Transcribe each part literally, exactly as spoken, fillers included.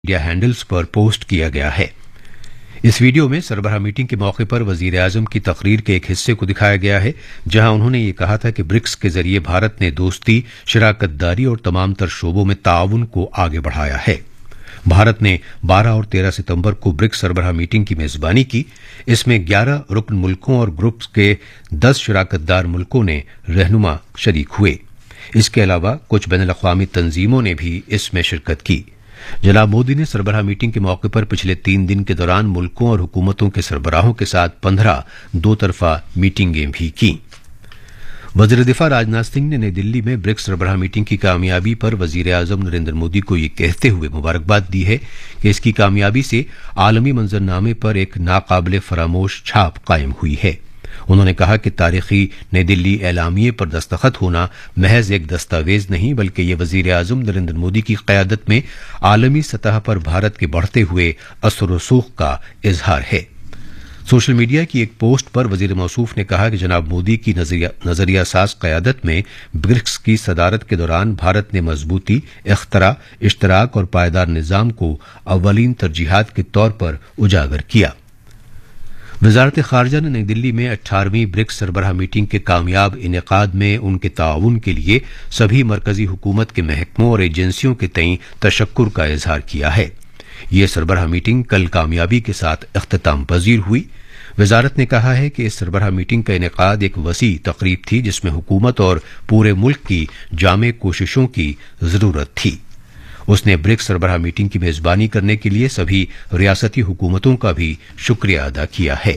Media handles पर post किया गया है। इस वीडियो में सरबराह मीटिंग के मौके पर वजीर आजम की तकरीर के एक हिस्से को दिखाया गया है, जहां उन्होंने ये कहा था कि ब्रिक्स के जरिए भारत ने दोस्ती, शराकतदारी और तमाम तर शोबों में ताउन को आगे बढ़ाया है। भारत ने बारह और तेरह सितंबर को ब्रिक्स सरबराह मीटिंग की मेजबानी की। इसमें ग्यारह रुकन मुल्कों और ग्रुप के दस शराकतदार मुल्कों ने रहनुमा शरीक हुए। इसके अलावा कुछ बैनुल-अक़वामी तंजीमों ने भी इसमें शिरकत की। जनाब मोदी ने सरबराह मीटिंग के मौके पर पिछले तीन दिन के दौरान मुल्कों और हुकूमतों के सरबराहों के साथ पंद्रह दो तरफा मीटिंगें भी की। वज़ीर दिफा राजनाथ सिंह ने नई दिल्ली में ब्रिक्स सरबराह मीटिंग की कामयाबी पर वज़ीर आज़म नरेंद्र मोदी को ये कहते हुए मुबारकबाद दी है कि इसकी कामयाबी से आलमी मंजरनामे पर एक नाकाबिले फरामोश छाप कायम हुई है। उन्होंने कहा कि तारीखी नई दिल्ली एलामिये पर दस्तखत होना महज एक दस्तावेज नहीं, बल्कि ये वज़ीर आज़म नरेंद्र मोदी की क़यादत में आलमी सतह पर भारत के बढ़ते हुए असर रसूख का इजहार है। सोशल मीडिया की एक पोस्ट पर वज़ीर मौसूफ ने कहा कि जनाब मोदी की नजरिया साज क़यादत में ब्रिक्स की सदारत के दौरान भारत ने मजबूती, इख्तरा, इश्तराक और पायदार निज़ाम को अव्वलीन तरजीहात के तौर पर उजागर किया। वजारत खारजा ने नई दिल्ली में अठारहवीं ब्रिक्स सरबराह मीटिंग के कामयाब इनेकाद में उनके ताउन के लिए सभी मरकजी हुकूमत के महकमों और एजेंसियों के तईं तशक्कुर का इजहार किया है। यह सरबराह मीटिंग कल कामयाबी के साथ इख्तिताम पजीर हुई। वजारत ने कहा है कि इस सरबराह मीटिंग का इनेकाद एक वसी तकरीब थी, जिसमें हुकूमत और पूरे मुल्क की जामे कोशिशों की जरूरत थी। उसने ब्रिक्स सरबराह मीटिंग की मेजबानी करने के लिए सभी रियासती हुकूमतों का भी शुक्रिया अदा किया है।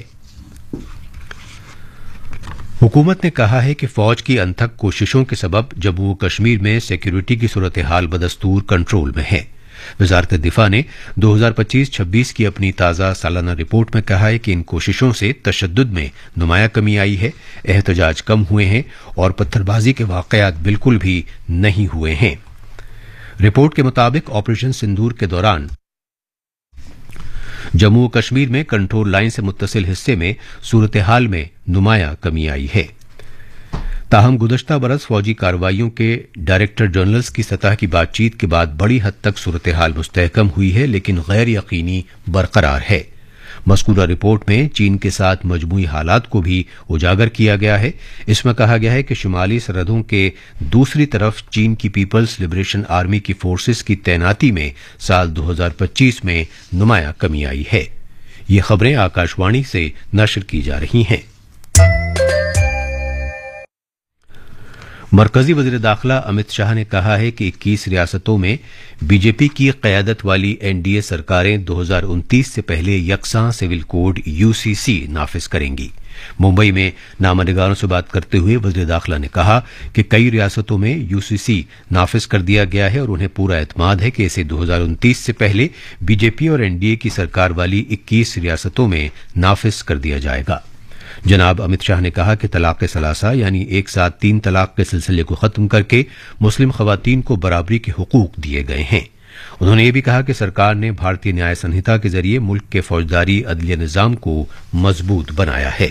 हुकूमत ने कहा है कि फौज की अनथक कोशिशों के सबब जम्मू कश्मीर में सिक्योरिटी की सूरत हाल बदस्तूर कंट्रोल में है। वजारत दिफा ने दो हज़ार पच्चीस छब्बीस की अपनी ताज़ा सालाना रिपोर्ट में कहा है कि इन कोशिशों से तशद्दुद में नुमाया कमी आई है, एहतजाज कम हुए हैं और पत्थरबाजी के वाकयात बिल्कुल भी नहीं हुए हैं। रिपोर्ट के मुताबिक ऑपरेशन सिंदूर के दौरान जम्मू कश्मीर में कंट्रोल लाइन से मुत्तसिल हिस्से में सूरत हाल में नुमाया कमी आई है। ताहम गुज़श्ता बरस फौजी कार्रवाइयों के डायरेक्टर जनरल्स की सतह की बातचीत के बाद बड़ी हद तक सूरत हाल मुस्तहकम हुई है, लेकिन गैर यकीनी बरकरार है। मज़कूरा रिपोर्ट में चीन के साथ मजमूई हालात को भी उजागर किया गया है। इसमें कहा गया है कि शुमाली सरहदों के दूसरी तरफ चीन की पीपल्स लिबरेशन आर्मी की फोर्सेस की तैनाती में साल दो हज़ार पच्चीस में नुमाया कमी आई है। ये खबरें आकाशवाणी से नशर की जा रही हैं। मरकजी वज़ीर दाखिला अमित शाह ने कहा है कि इक्कीस रियासतों में बीजेपी की क़यादत वाली एनडीए सरकारें दो हज़ार उनतीस से पहले यकसां सिविल कोड यूसीसी नाफिज करेंगी। मुंबई में नामानिगारों से बात करते हुए वज़ीर दाखिला ने कहा कि कई रियासतों में यूसीसी नाफिज कर दिया गया है और उन्हें पूरा एतमाद है कि इसे दो हज़ार उनतीस से पहले बीजेपी और एनडीए की सरकार वाली इक्कीस रियासतों में नाफिज कर दिया जाएगा। जनाब अमित शाह ने कहा कि तलाक़ सलासा यानी एक साथ तीन तलाक के सिलसिले को खत्म करके मुस्लिम खवातीन को बराबरी के हुकूक दिए गए हैं। उन्होंने ये भी कहा कि सरकार ने भारतीय न्याय संहिता के जरिए मुल्क के फौजदारी अदलिया निज़ाम को मजबूत बनाया है।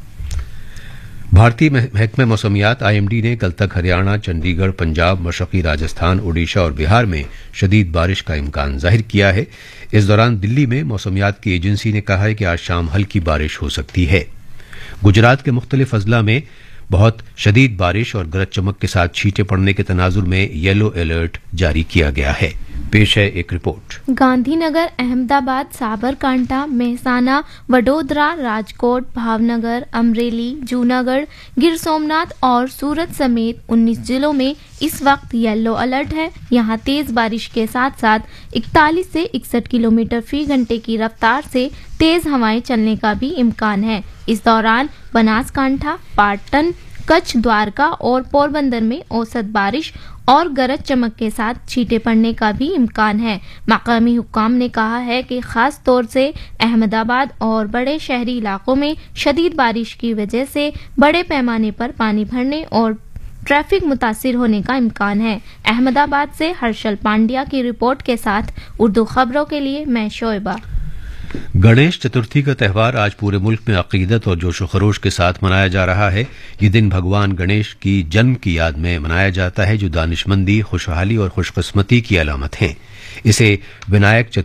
भारतीय महकमे मौसमियात आईएमडी ने कल तक हरियाणा, चंडीगढ़, पंजाब, मशरक़ी राजस्थान, ओडिशा और बिहार में शदीद बारिश का इम्कान जाहिर किया है। इस दौरान दिल्ली में मौसमियात की एजेंसी ने कहा है कि आज शाम हल्की बारिश हो सकती है। गुजरात के मुख्तलिफ अजला में बहुत शदीद बारिश और गरज चमक के साथ छींटे पड़ने के तनाजुर में येलो अलर्ट जारी किया गया है। पेश है एक रिपोर्ट। गांधीनगर, अहमदाबाद, साबरकांठा, मेहसाना, वडोदरा, राजकोट, भावनगर, अमरेली, जूनागढ़, गिर सोमनाथ और सूरत समेत उन्नीस जिलों में इस वक्त येलो अलर्ट है। यहाँ तेज बारिश के साथ साथ इकतालीस से इकसठ किलोमीटर फी घंटे की रफ्तार से तेज हवाएं चलने का भी इम्कान है। इस दौरान बनासकांठा, पाटन, कच्छ, द्वारका और पोरबंदर में औसत बारिश और गरज चमक के साथ छींटे पड़ने का भी इम्कान है। मकामी हुक्काम ने कहा है कि खास तौर से अहमदाबाद और बड़े शहरी इलाकों में शदीद बारिश की वजह से बड़े पैमाने पर पानी भरने और ट्रैफिक मुतासिर होने का इम्कान है। अहमदाबाद से हर्षल पांड्या की रिपोर्ट के साथ उर्दू खबरों के लिए मैं शोएबा। गणेश चतुर्थी का त्यौहार आज पूरे मुल्क में अकीदत और जोश व खरोश के साथ मनाया जा रहा है। ये दिन भगवान गणेश की जन्म की याद में मनाया जाता है, जो दानिशमंदी, खुशहाली और खुशकिस्मती की अलामत है। इसे विनायक